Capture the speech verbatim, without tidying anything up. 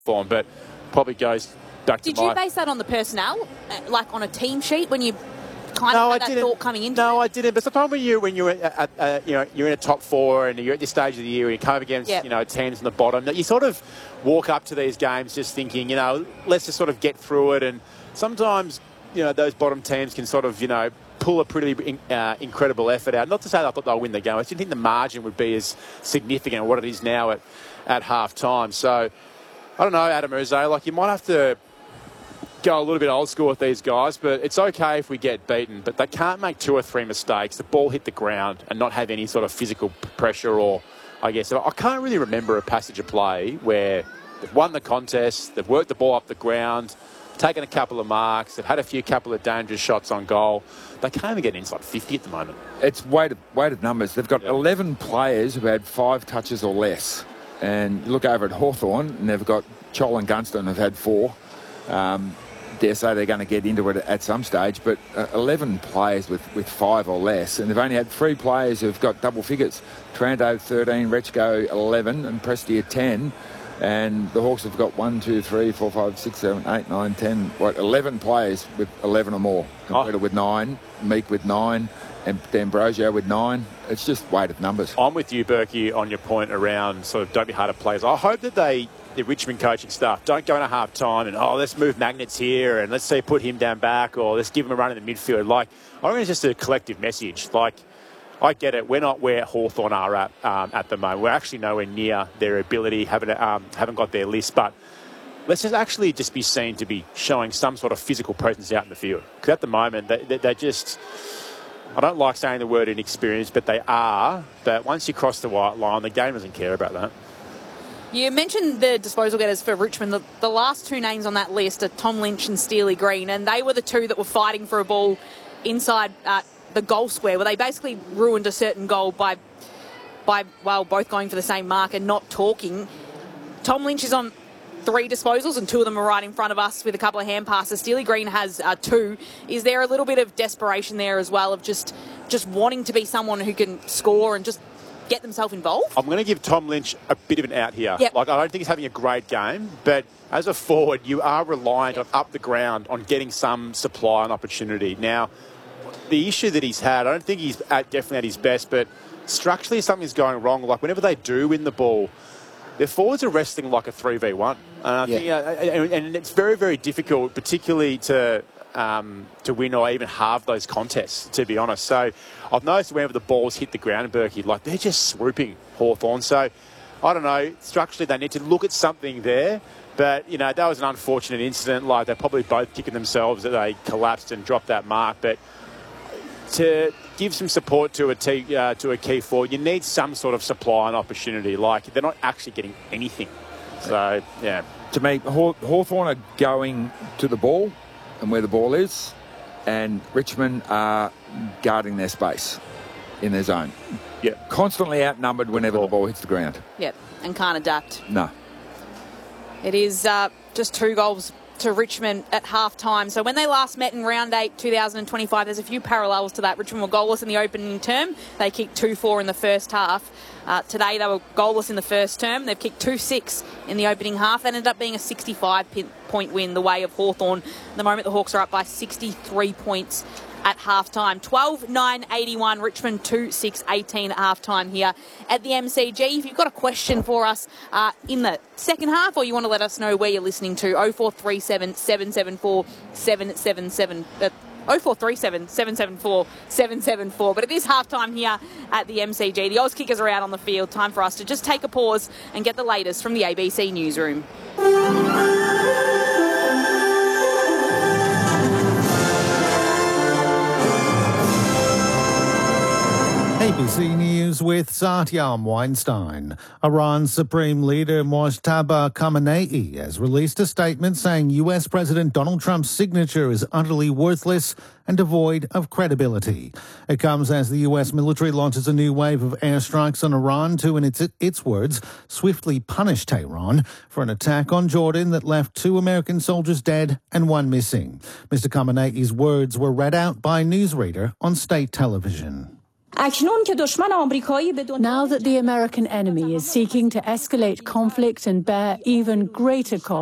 form, but probably goes back Did to my... you base that on the personnel, uh, like on a team sheet when you kind no, of I had that didn't. thought coming into No, it? I didn't. But sometimes when you when you're at, at, uh, you know you're in a top four and you're at this stage of the year and you come up against Yep. you know teams on the bottom, that you sort of walk up to these games just thinking, you know, let's just sort of get through it. And sometimes you know those bottom teams can sort of you know pull a pretty uh, incredible effort out. Not to say that I thought they'll win the game. I didn't think the margin would be as significant as what it is now at at half time. So I don't know, Adam Rose, like you might have to go a little bit old school with these guys, but it's okay if we get beaten. But they can't make two or three mistakes, the ball hit the ground, and not have any sort of physical pressure or, I guess, I can't really remember a passage of play where they've won the contest, they've worked the ball up the ground, taken a couple of marks, they've had a few couple of dangerous shots on goal. They can't even get inside fifty at the moment. It's weighted, weighted numbers. They've got Yep. eleven players who had five touches or less. And you look over at Hawthorn, and they've got Chol and Gunston have had four. Um, dare say they're going to get into it at some stage, but uh, eleven players with, with five or less, and they've only had three players who've got double figures. Trando thirteen, Rechko eleven, and Prestia ten. And the Hawks have got one, two, three, four, five, six, seven, eight, nine, ten, what, eleven players with eleven or more. Completed Oh. with nine, Meek with nine, and D'Ambrosio with nine. It's just weighted numbers. I'm with you, Berkey, on your point around sort of don't be hard to players. I hope that they, the Richmond coaching staff, don't go in a half time and, oh, let's move Magnets here and let's say put him down back or let's give him a run in the midfield. Like, I think it's just a collective message. Like, I get it. We're not where Hawthorn are at um, at the moment. We're actually nowhere near their ability, haven't, um, haven't got their list. But let's just actually just be seen to be showing some sort of physical presence out in the field. Because at the moment, they, they, they're just... I don't like saying the word inexperienced, but they are. But once you cross the white line, the game doesn't care about that. You mentioned the disposal getters for Richmond. The, the last two names on that list are Tom Lynch and Steely Green, and they were the two that were fighting for a ball inside uh, the goal square, where they basically ruined a certain goal by, by well, both going for the same mark and not talking. Tom Lynch is on three disposals, and two of them are right in front of us with a couple of hand passes. Steely Green has uh, two. Is there a little bit of desperation there as well of just just wanting to be someone who can score and just get themselves involved? I'm going to give Tom Lynch a bit of an out here. Yep. Like, I don't think he's having a great game, but as a forward, you are reliant on up the ground on getting some supply and opportunity. Now, the issue that he's had, I don't think he's at, definitely at his best, but structurally something's going wrong. Like, whenever they do win the ball, their forwards are wrestling like a three v one. And I Yeah. think, uh, and, and it's very, very difficult, particularly to um, to win or even halve those contests, to be honest. So I've noticed whenever the balls hit the ground, Berkey, like they're just swooping Hawthorn. So I don't know, structurally they need to look at something there. But, you know, that was an unfortunate incident. Like, they're probably both kicking themselves that they collapsed and dropped that mark. But to give some support to a, t- uh, to a key forward, you need some sort of supply and opportunity. Like, they're not actually getting anything. So, yeah. To me, Haw- Hawthorn are going to the ball and where the ball is, and Richmond are guarding their space in their zone. Yeah. Constantly outnumbered whenever the ball hits the ground. Yep, and can't adapt. No. It is uh, just two goals to Richmond at half-time. So when they last met in round eight, two thousand twenty-five, there's a few parallels to that. Richmond were goalless in the opening term. They kicked two four in the first half. Uh, today they were goalless in the first term. They've kicked two six in the opening half. That ended up being a sixty-five point win the way of Hawthorn. At the moment, the Hawks are up by sixty-three points at half-time. twelve nine eighty-one, Richmond two six eighteen at half-time here at the M C G. If you've got a question for us uh, in the second half, or you want to let us know where you're listening to, oh four three seven, seven seven four, seven seven seven. Uh, oh four three seven, seven seven four, seven seven four. But it is half-time here at the M C G. The Oz Kickers are out on the field. Time for us to just take a pause and get the latest from the A B C Newsroom. A B C News with Satyam Weinstein. Iran's Supreme Leader Mojtaba Khamenei has released a statement saying U S President Donald Trump's signature is utterly worthless and devoid of credibility. It comes as the U S military launches a new wave of airstrikes on Iran to, in its, its words, swiftly punish Tehran for an attack on Jordan that left two American soldiers dead and one missing. Mister Khamenei's words were read out by a newsreader on state television. Now that the American enemy is seeking to escalate conflict and bear even greater costs,